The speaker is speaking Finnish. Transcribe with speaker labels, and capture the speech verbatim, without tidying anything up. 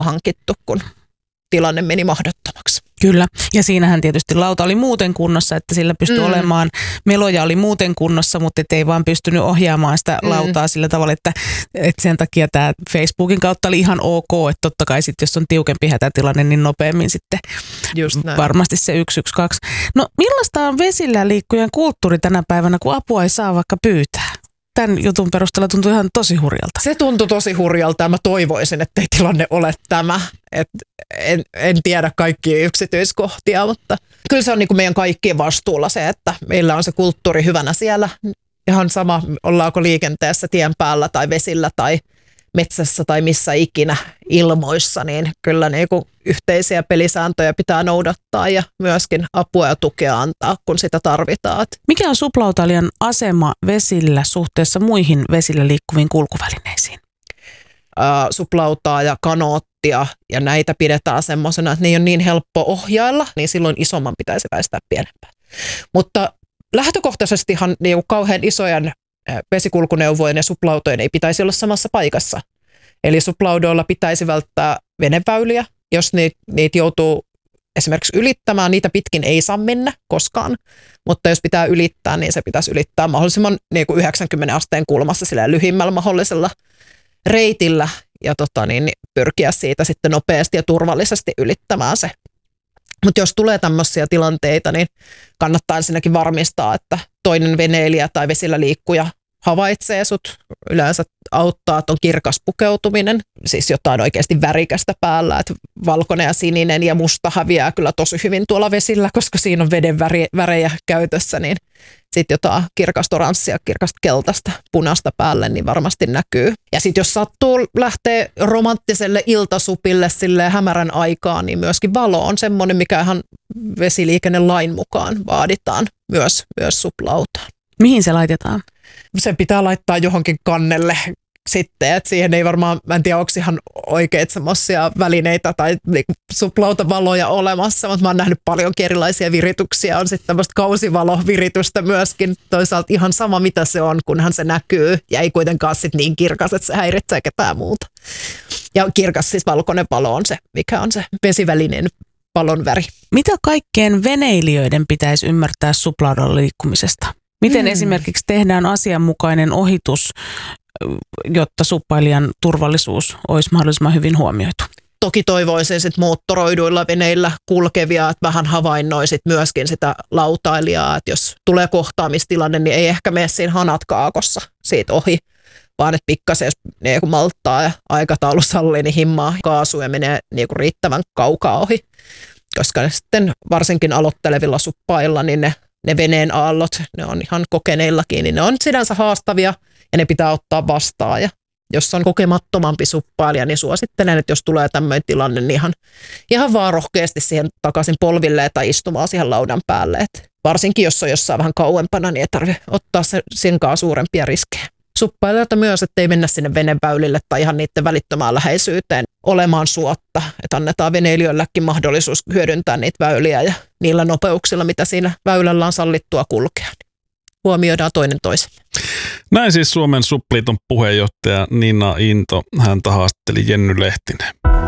Speaker 1: hankittu, kun tilanne meni mahdottomaksi.
Speaker 2: Kyllä, ja siinähän tietysti lauta oli muuten kunnossa, että sillä pystyi mm. olemaan, meloja oli muuten kunnossa, mutta ei vaan pystynyt ohjaamaan sitä mm. lautaa sillä tavalla, että, että sen takia tämä Facebookin kautta oli ihan ok, että totta kai sitten, jos on tiukempi hätätilanne, niin nopeammin sitten varmasti se yksi yksi kaksi. No millaista on vesillä liikkujan kulttuuri tänä päivänä, kun apua ei saa vaikka pyytää? Tämän jutun perusteella tuntuu ihan tosi hurjalta.
Speaker 1: Se tuntui tosi hurjalta ja mä toivoisin, ettei tilanne ole tämä. Et en, en tiedä kaikkia yksityiskohtia, mutta kyllä se on niin kuin meidän kaikkien vastuulla se, että meillä on se kulttuuri hyvänä siellä. Ihan sama, ollaanko liikenteessä tien päällä tai vesillä tai metsässä tai missä ikinä ilmoissa, niin kyllä niin kuin yhteisiä pelisääntöjä pitää noudattaa ja myöskin apua ja tukea antaa, kun sitä tarvitaan.
Speaker 2: Mikä on suplautalijan asema vesillä suhteessa muihin vesillä liikkuviin kulkuvälineisiin?
Speaker 1: Äh, suplautaa ja kanoottia ja näitä pidetään semmoisena, että ne ei ole niin helppo ohjailla, niin silloin isomman pitäisi väistää pienempää. Mutta lähtökohtaisestihan niin kauhean isojen vesikulkuneuvojen ja suplautojen ei pitäisi olla samassa paikassa. Eli suplaudoilla pitäisi välttää veneväyliä, jos niitä, niitä joutuu esimerkiksi ylittämään, niitä pitkin ei saa mennä koskaan, mutta jos pitää ylittää, niin se pitäisi ylittää mahdollisimman niin kuin yhdeksänkymmentä asteen kulmassa sillä lyhimmällä mahdollisella reitillä ja tota, niin, pyrkiä siitä sitten nopeasti ja turvallisesti ylittämään se. Mutta jos tulee tämmöisiä tilanteita, niin kannattaa ensinnäkin varmistaa, että toinen veneilijä tai vesillä liikkuja havaitsee sut. Yleensä auttaa, että on kirkas pukeutuminen, siis jotain oikeasti värikästä päällä, että valkoinen ja sininen ja musta häviää kyllä tosi hyvin tuolla vesillä, koska siinä on veden väri, värejä käytössä, niin sitten jotain kirkasta oranssia, kirkasta keltaista, punaista päälle, niin varmasti näkyy. Ja sitten jos sattuu lähteä romanttiselle iltasupille silleen hämärän aikaan, niin myöskin valo on semmoinen, mikä ihan vesiliikennelain mukaan vaaditaan myös, myös suplautaan.
Speaker 2: Mihin se laitetaan?
Speaker 1: Se pitää laittaa johonkin kannelle sitten, että siihen ei varmaan, mä en tiedä, onko ihan oikeita semmoisia välineitä tai suplautavaloja olemassa, mutta mä oon nähnyt paljon erilaisia virityksiä, on sitten tämmöistä kausivaloviritystä myöskin, toisaalta ihan sama mitä se on, kunhan se näkyy ja ei kuitenkaan sitten niin kirkas, että se häiritsee ketään muuta. Ja kirkas siis valkoinen valo on se, mikä on se vesivälineen valon väri.
Speaker 2: Mitä kaikkien veneilijöiden pitäisi ymmärtää suplaudalla liikkumisesta? Miten hmm. esimerkiksi tehdään asianmukainen ohitus, jotta suppailijan turvallisuus olisi mahdollisimman hyvin huomioitu?
Speaker 1: Toki toivoisin sit moottoroiduilla veneillä kulkevia, että vähän havainnoisit myöskin sitä lautailijaa, että jos tulee kohtaamistilanne, niin ei ehkä mene siinä hanat kaakossa siitä ohi, vaan että pikkasen, jos ne kun malttaa ja aikataulu sallii, niin himmaa kaasua ja menee niin kuin riittävän kaukaa ohi. Koska sitten varsinkin aloittelevilla suppailla, niin ne Ne veneen aallot, ne on ihan kokeneillakin, niin ne on sinänsä haastavia ja ne pitää ottaa vastaan. Ja jos on kokemattomampi suppailija, niin suosittelen, että jos tulee tämmöinen tilanne, niin ihan, ihan vaan rohkeasti siihen takaisin polville tai istumaan siihen laudan päälle. Et varsinkin jos on jossain vähän kauempana, niin ei tarvitse ottaa senkaan suurempia riskejä. Suppailijoilta myös, ettei mennä sinne veneväylille tai ihan niiden välittömään läheisyyteen olemaan suotta. Että annetaan veneilijöillekin mahdollisuus hyödyntää niitä väyliä ja niillä nopeuksilla, mitä siinä väylällä on sallittua kulkea. Huomioidaan toinen toisemme.
Speaker 3: Näin siis Suomen Supliiton puheenjohtaja Nina Into. Häntä haastatteli Jenny Lehtinen.